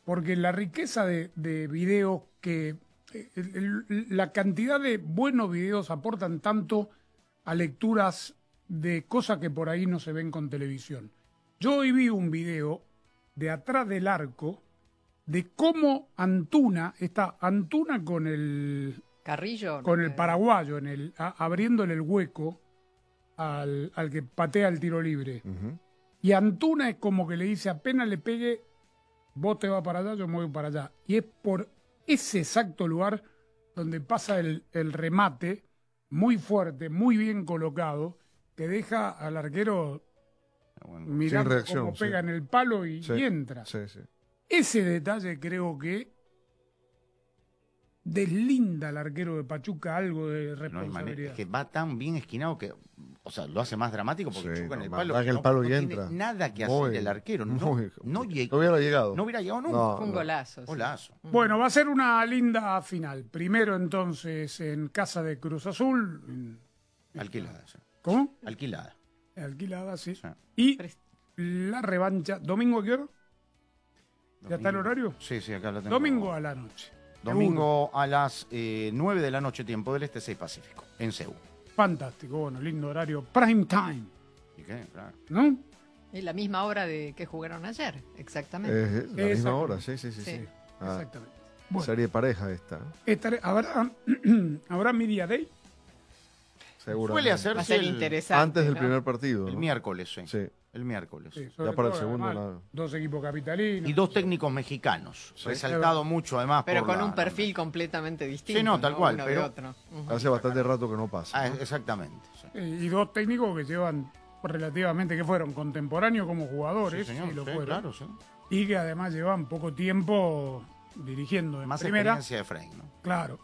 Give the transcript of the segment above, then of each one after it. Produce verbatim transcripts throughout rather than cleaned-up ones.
porque la riqueza de, de videos que... El, el, la cantidad de buenos videos aportan tanto a lecturas de cosas que por ahí no se ven con televisión. Yo hoy vi un video de atrás del arco de cómo Antuna, está Antuna con el... Carrillo. Con el paraguayo, en el, a, abriéndole el hueco al, al que patea el tiro libre. Uh-huh. Y Antuna es como que le dice, apenas le pegue, vos te vas para allá, yo me voy para allá. Y es por ese exacto lugar donde pasa el, el remate, muy fuerte, muy bien colocado, que deja al arquero bueno, mirando reacción, cómo pega sí. en el palo y, sí, y entra. Sí, sí. Ese detalle creo que deslinda al arquero de Pachuca algo de responsabilidad. No, es que va tan bien esquinado que, o sea, lo hace más dramático porque sí, choca en no, el palo. Que el no, palo no y tiene entra. Nada que muy, hacer el arquero. No, muy, no, lleg- no hubiera llegado. No hubiera llegado nunca. No, Fue un no. golazo. Sí. Golazo. Bueno, va a ser una linda final. Primero entonces en casa de Cruz Azul. En... Alquilada. Sí. ¿Cómo? Alquilada. Alquilada, sí. sí. Y la revancha, ¿domingo a qué hora? ¿Ya está el horario? Sí, sí, acá lo tengo. Domingo a la noche. Domingo a las eh, nueve de la noche, tiempo del Este, seis Pacífico, en Seúl. Fantástico, bueno, lindo horario. Prime time. ¿Y qué? Claro. ¿No? Es la misma hora de que jugaron ayer, exactamente. Es, es la misma hora, sí, sí, sí. sí. sí. Ah, exactamente. Bueno, serie pareja esta. Estaré, ¿Habrá, ¿habrá Media Day? Seguramente. Suele hacerse Va a ser el, interesante. Antes del ¿no? primer partido. el ¿no? miércoles, sí. Sí. El miércoles. Sí, Ya para el todo, segundo además, nada. dos equipos capitalinos. Y dos técnicos mexicanos. Sí. Resaltado mucho, además. Pero por con la, un perfil completamente distinto. Sí, no, tal cual, Uno pero- de otro. Uh-huh. Hace bastante rato que no pasa. Ah, ¿no? exactamente. Sí. Eh, y dos técnicos que llevan relativamente, que fueron contemporáneos como jugadores. Sí, señor, y lo sí, fueron. claro, sí. Y que además llevan poco tiempo dirigiendo en Más primera. experiencia de Efraín, ¿no? Claro.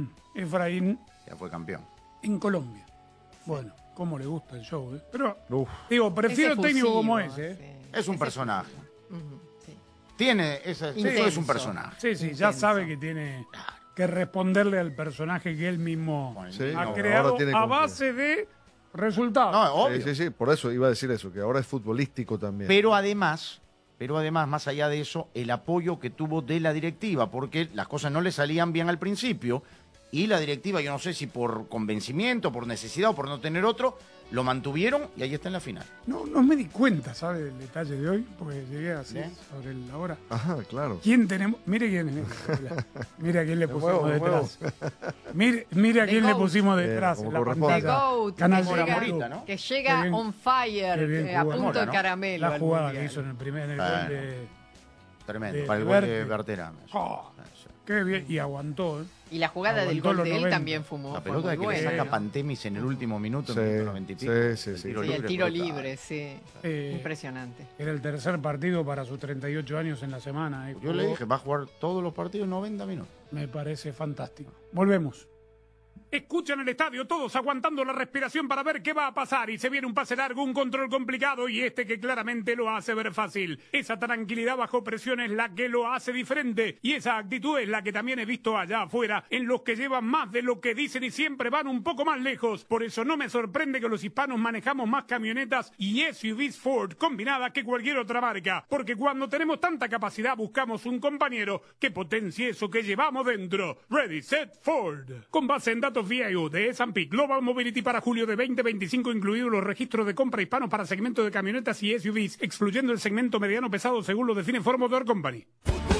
Efraín Ya fue campeón. en Colombia. Bueno, cómo le gusta el show, ¿eh? Pero, Uf. digo, prefiero Es técnico como efusivo, ese, ¿eh? sí. Es un personaje. Ujú, sí. Tiene esa, eso Intenso. es un personaje. Sí, sí, ya Intenso. sabe que tiene que responderle al personaje que él mismo Bueno, Sí, ha no, creado ahora tiene a con qué. base de resultados. No, obvio. Sí, sí, sí, por eso iba a decir eso, que ahora es futbolístico también. Pero además, pero además, más allá de eso, el apoyo que tuvo de la directiva, porque las cosas no le salían bien al principio, y la directiva, yo no sé si por convencimiento, por necesidad o por no tener otro, lo mantuvieron y ahí está en la final. No, no me di cuenta, ¿sabe? Del detalle de hoy, porque llegué así ¿Bien? sobre la hora. Ajá, claro. ¿Quién tenemos? Mire quién es. Mire a quién le Me pusimos muevo, me detrás. Mire, mire a The quién le Goat. pusimos Bien, detrás como en la corresponde. The pantalla. Goat, Canal que de llega- Morita, ¿no? Que llega Qué bien- on fire, qué bien eh, a jugado. punto de ¿no? caramelo. La al jugada mundial. que hizo en el primer en el Bueno. gol de... Tremendo. De- para el de gol de Berti. Berterame. Oh, qué bien, y aguantó, ¿eh? Y la jugada del Aguantó gol los de él noventa. también fumó. La fue pelota muy de que le buena, saca ¿no? Pantemis en el último minuto, en Sí, el minuto noventa y pico. sí, sí, El sí. tiro Sí, el libre tiro brutal. libre, sí. Eh, Impresionante. Era el tercer partido para sus treinta y ocho años en la semana. ¿eh? Yo le Jugó. dije, va a jugar todos los partidos noventa minutos. Me parece fantástico. Volvemos. Escuchan el estadio, todos aguantando la respiración para ver qué va a pasar. Y se viene un pase largo, un control complicado y este que claramente lo hace ver fácil. Esa tranquilidad bajo presión es la que lo hace diferente. Y esa actitud es la que también he visto allá afuera, en los que llevan más de lo que dicen y siempre van un poco más lejos. Por eso no me sorprende que los hispanos manejamos más camionetas y S U Vs Ford combinadas que cualquier otra marca. Porque cuando tenemos tanta capacidad buscamos un compañero que potencie eso que llevamos dentro. Ready, Set, Ford. Con base en datos V I O de S and P Global Mobility para julio de veinte veinticinco, incluidos los registros de compra hispanos para segmento de camionetas y S U Vs, excluyendo el segmento mediano pesado según lo define Ford Motor Company.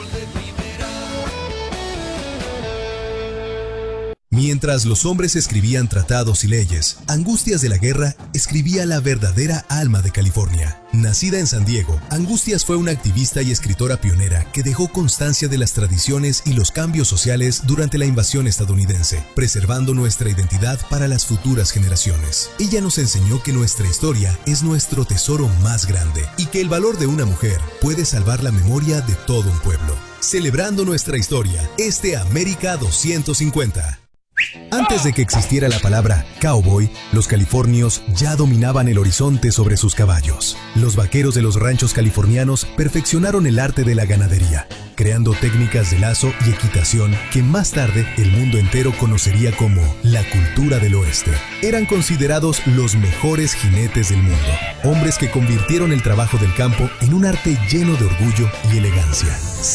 Mientras los hombres escribían tratados y leyes, Angustias de la Guerra escribía la verdadera alma de California. Nacida en San Diego, Angustias fue una activista y escritora pionera que dejó constancia de las tradiciones y los cambios sociales durante la invasión estadounidense, preservando nuestra identidad para las futuras generaciones. Ella nos enseñó que nuestra historia es nuestro tesoro más grande y que el valor de una mujer puede salvar la memoria de todo un pueblo. Celebrando nuestra historia, este América doscientos cincuenta. Antes de que existiera la palabra cowboy, los californios ya dominaban el horizonte sobre sus caballos. Los vaqueros de los ranchos californianos perfeccionaron el arte de la ganadería, creando técnicas de lazo y equitación que más tarde el mundo entero conocería como la cultura del oeste. Eran considerados los mejores jinetes del mundo, hombres que convirtieron el trabajo del campo en un arte lleno de orgullo y elegancia.